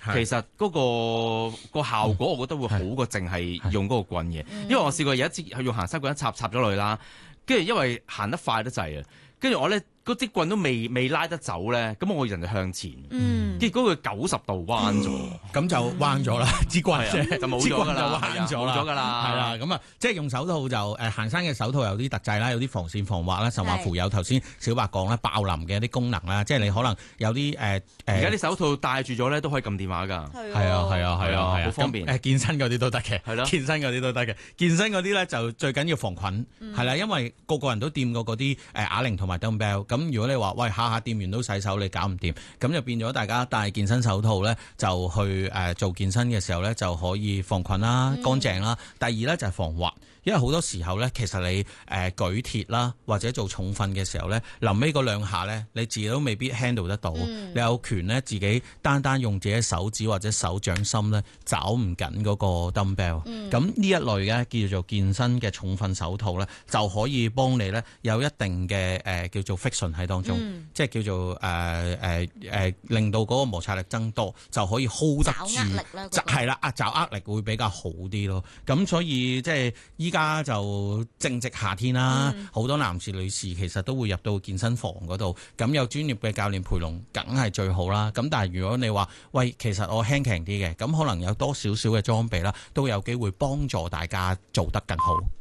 其實嗰個效果，我覺得會好過淨係用嗰個棍嘅。因為我試過有一次用行山棍插咗落去啦，跟住因為行得快得滯啊，跟住我咧嗰支棍都未拉得走咧，咁我人就向前，結果佢90度彎咗， 咁就彎咗啦，支棍就冇咗㗎啦， 彎咗啦， 冇咗㗎啦， 係啦，咁啊，即係用手套就行山嘅手套有啲特製啦，有啲防線防滑啦，甚至乎有頭先小白講啦爆淋嘅一啲功能啦，即係你可能有啲而家啲手套戴住咗咧都可以撳電話㗎， 係啊， 好方便。 健身嗰啲都得嘅， 係咯， 健身嗰啲都得嘅，健身嗰啲咧就最緊要防菌，係啦，因為個人都掂過嗰啲啞鈴同埋 dumbbell， 咁如果你話喂下下掂完都洗手，你搞唔掂，咁就變咗大家戴健身手套咧，就去做健身嘅時候咧就可以防菌啦、乾淨啦。第二咧就係防滑，因為好多時候咧，其實你舉鐵啦或者做重訓嘅時候咧，臨尾嗰兩下咧，你自己都未必 handle 得到，你有權咧自己單用自己手指或者手掌心咧找唔緊嗰個 dumbbell。咁呢一類嘅叫做健身嘅重訓手套咧，就可以幫你咧有一定嘅叫做 friction 喺當中，即係叫做令到嗰個摩擦力增多，就可以 hold 得住，係啦，抓握力會比較好啲咯。咁所以即係依家就正值夏天啦，好多男士女士其實都會入到健身房嗰度，咁有專業嘅教練陪同，梗係最好啦。咁但係如果你話喂，其實我輕強啲嘅，咁可能有多少少嘅裝備啦，都有機會幫助大家做得更好。